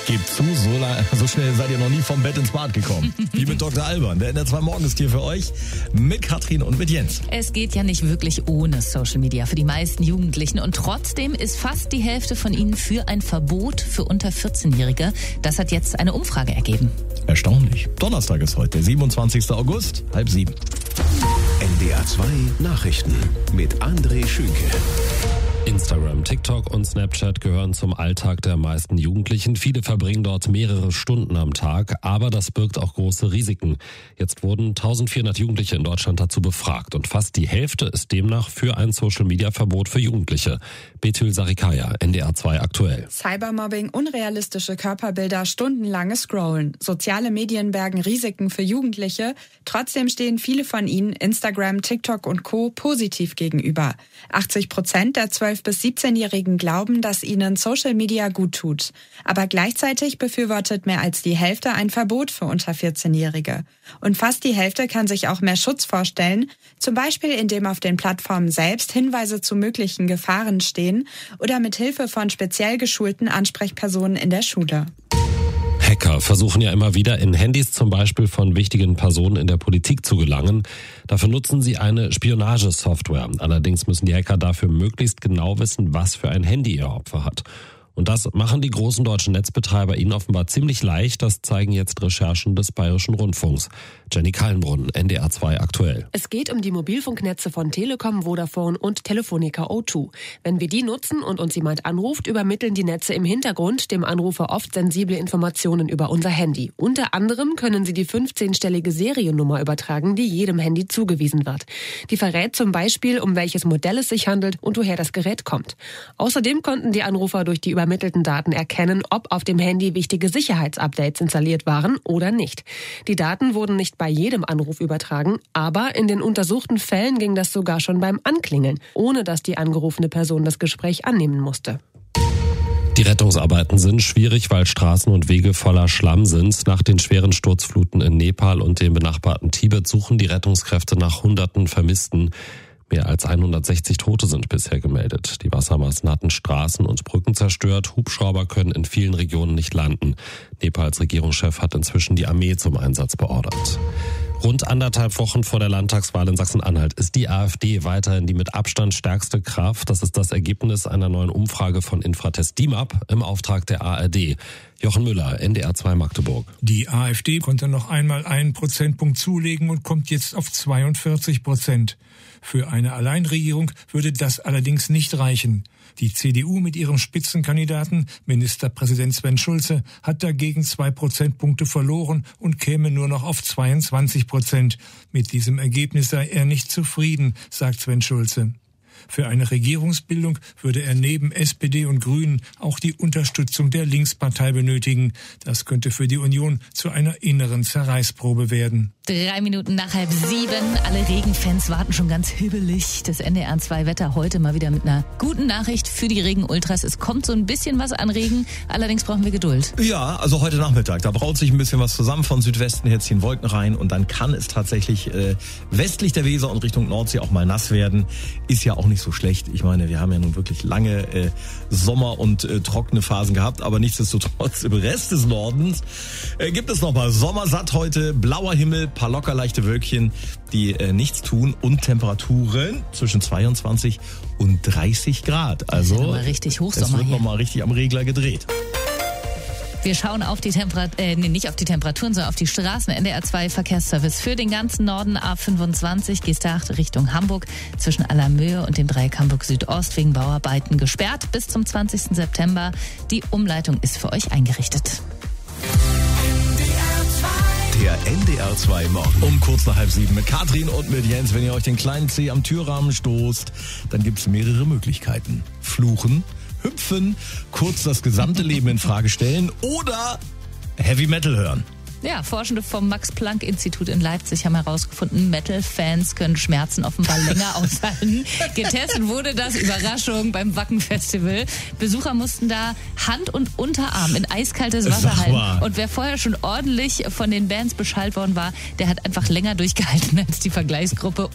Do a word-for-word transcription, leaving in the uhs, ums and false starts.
Gebt zu, so, la- so schnell seid ihr noch nie vom Bett ins Bad gekommen. Wie mit Doktor Alban. Der N R zwei Morgen ist hier für euch mit Katrin und mit Jens. Es geht ja nicht wirklich ohne Social Media für die meisten Jugendlichen. Und trotzdem ist fast die Hälfte von ihnen für ein Verbot für unter vierzehn-Jährige. Das hat jetzt eine Umfrage ergeben. Erstaunlich. Donnerstag ist heute, der siebenundzwanzigster August, halb sieben. N D R zwei Nachrichten mit André Schünke. Instagram, TikTok und Snapchat gehören zum Alltag der meisten Jugendlichen. Viele verbringen dort mehrere Stunden am Tag, aber das birgt auch große Risiken. Jetzt wurden eintausendvierhundert Jugendliche in Deutschland dazu befragt und fast die Hälfte ist demnach für ein Social-Media-Verbot für Jugendliche. Betül Sarikaya, N D R zwei aktuell. Cybermobbing, unrealistische Körperbilder, stundenlanges Scrollen. Soziale Medien bergen Risiken für Jugendliche. Trotzdem stehen viele von ihnen Instagram, TikTok und Co. positiv gegenüber. achtzig Prozent der zwölf- bis siebzehnjährigen glauben, dass ihnen Social Media gut tut. Aber gleichzeitig befürwortet mehr als die Hälfte ein Verbot für unter vierzehnjährige. Und fast die Hälfte kann sich auch mehr Schutz vorstellen, zum Beispiel indem auf den Plattformen selbst Hinweise zu möglichen Gefahren stehen oder mit Hilfe von speziell geschulten Ansprechpersonen in der Schule. Hacker versuchen ja immer wieder in Handys zum Beispiel von wichtigen Personen in der Politik zu gelangen. Dafür nutzen sie eine Spionagesoftware. Allerdings müssen die Hacker dafür möglichst genau wissen, was für ein Handy ihr Opfer hat. Und das machen die großen deutschen Netzbetreiber ihnen offenbar ziemlich leicht. Das zeigen jetzt Recherchen des Bayerischen Rundfunks. Jenny Kallenbrunn, N D R zwei aktuell. Es geht um die Mobilfunknetze von Telekom, Vodafone und Telefonica O zwei. Wenn wir die nutzen und uns jemand anruft, übermitteln die Netze im Hintergrund dem Anrufer oft sensible Informationen über unser Handy. Unter anderem können sie die fünfzehnstellige Seriennummer übertragen, die jedem Handy zugewiesen wird. Die verrät zum Beispiel, um welches Modell es sich handelt und woher das Gerät kommt. Außerdem konnten die Anrufer durch die übermittelten Daten erkennen, ob auf dem Handy wichtige Sicherheitsupdates installiert waren oder nicht. Die Daten wurden nicht bei jedem Anruf übertragen, aber in den untersuchten Fällen ging das sogar schon beim Anklingeln, ohne dass die angerufene Person das Gespräch annehmen musste. Die Rettungsarbeiten sind schwierig, weil Straßen und Wege voller Schlamm sind. Nach den schweren Sturzfluten in Nepal und dem benachbarten Tibet suchen die Rettungskräfte nach Hunderten Vermissten. Mehr als hundertsechzig Tote sind bisher gemeldet. Die Wassermassen hatten Straßen und Brücken zerstört. Hubschrauber können in vielen Regionen nicht landen. Nepals Regierungschef hat inzwischen die Armee zum Einsatz beordert. Rund anderthalb Wochen vor der Landtagswahl in Sachsen-Anhalt ist die AfD weiterhin die mit Abstand stärkste Kraft. Das ist das Ergebnis einer neuen Umfrage von Infratest DIMAP im Auftrag der A R D. Jochen Müller, N D R zwei Magdeburg. Die AfD konnte noch einmal einen Prozentpunkt zulegen und kommt jetzt auf zweiundvierzig Prozent. Für eine Alleinregierung würde das allerdings nicht reichen. Die C D U mit ihrem Spitzenkandidaten, Ministerpräsident Sven Schulze, hat dagegen zwei Prozentpunkte verloren und käme nur noch auf zweiundzwanzig Prozent. Mit diesem Ergebnis sei er nicht zufrieden, sagt Sven Schulze. Für eine Regierungsbildung würde er neben S P D und Grünen auch die Unterstützung der Linkspartei benötigen. Das könnte für die Union zu einer inneren Zerreißprobe werden. Drei Minuten nach halb sieben. Alle Regenfans warten schon ganz hibbelig. Das N D R zwei Wetter heute mal wieder mit einer guten Nachricht für die Regen-Ultras. Es kommt so ein bisschen was an Regen, allerdings brauchen wir Geduld. Ja, also heute Nachmittag, da braut sich ein bisschen was zusammen. Von Südwesten her ziehen Wolken rein und dann kann es tatsächlich äh, westlich der Weser und Richtung Nordsee auch mal nass werden. Ist ja auch nicht so schlecht. Ich meine, wir haben ja nun wirklich lange äh, Sommer- und äh, trockene Phasen gehabt, aber nichtsdestotrotz im Rest des Nordens äh, gibt es nochmal sommersatt heute, blauer Himmel, paar locker leichte Wölkchen, die äh, nichts tun und Temperaturen zwischen zweiundzwanzig und dreißig Grad. Also das ist ja mal richtig Hochsommer es wird hier. nochmal richtig am Regler gedreht. Wir schauen auf die Temperaturen, äh, nee, nicht auf die Temperaturen, sondern auf die Straßen. N D R zwei Verkehrsservice für den ganzen Norden A fünfundzwanzig, G acht Richtung Hamburg, zwischen Allermöhe und dem Dreieck Hamburg Südost wegen Bauarbeiten gesperrt bis zum zwanzigsten September. Die Umleitung ist für euch eingerichtet. Der N D R zwei Morgen. Um kurz nach halb sieben mit Katrin und mit Jens. Wenn ihr euch den kleinen Zeh am Türrahmen stoßt, dann gibt es mehrere Möglichkeiten. Fluchen, hüpfen, kurz das gesamte Leben in Frage stellen oder Heavy Metal hören. Ja, Forschende vom Max-Planck-Institut in Leipzig haben herausgefunden, Metal-Fans können Schmerzen offenbar länger aushalten. Getestet wurde das, Überraschung, beim Wacken-Festival. Besucher mussten da Hand und Unterarm in eiskaltes Wasser halten. Und wer vorher schon ordentlich von den Bands beschallt worden war, der hat einfach länger durchgehalten als die Vergleichsgruppe.